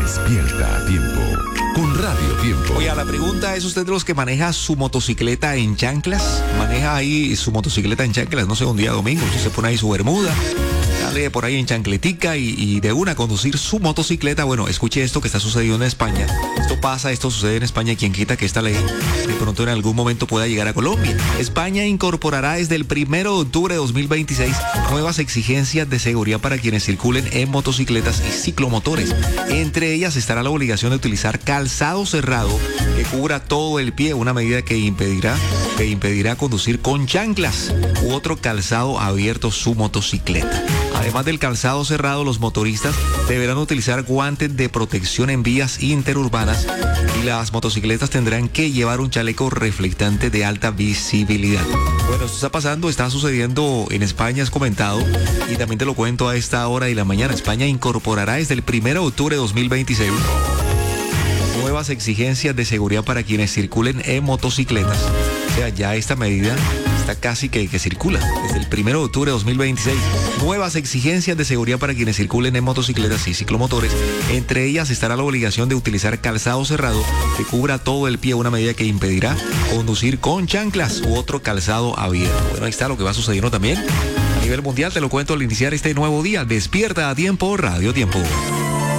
Despierta a tiempo con Radio Tiempo. Oiga, la pregunta es: ¿usted de los que maneja su motocicleta en chanclas? ¿Maneja ahí su motocicleta en chanclas? No sé, un día domingo, si se pone ahí su bermuda, sale por ahí en chancletica y de una conducir su motocicleta. Bueno, escuche esto que está sucediendo en España. Esto sucede en España, y quien quita que esta ley de pronto en algún momento pueda llegar a Colombia. España incorporará desde el 1 de octubre de 2026 nuevas exigencias de seguridad para quienes circulen en motocicletas y ciclomotores. Entre ellas estará la obligación de utilizar calzado cerrado que cubra todo el pie, una medida que impedirá conducir con chanclas u otro calzado abierto su motocicleta. Además del calzado cerrado, los motoristas deberán utilizar guantes de protección en vías interurbanas y las motocicletas tendrán que llevar un chaleco reflectante de alta visibilidad. Bueno, esto está pasando, está sucediendo en España, has comentado, y también te lo cuento a esta hora de la mañana. España incorporará desde el 1 de octubre de 2026 nuevas exigencias de seguridad para quienes circulen en motocicletas. O sea, ya esta medida está casi que circula. Desde el 1 de octubre de 2026, nuevas exigencias de seguridad para quienes circulen en motocicletas y ciclomotores. Entre ellas estará la obligación de utilizar calzado cerrado que cubra todo el pie, una medida que impedirá conducir con chanclas u otro calzado abierto. Bueno, ahí está lo que va sucediendo también a nivel mundial. Te lo cuento al iniciar este nuevo día. Despierta a tiempo, Radio Tiempo.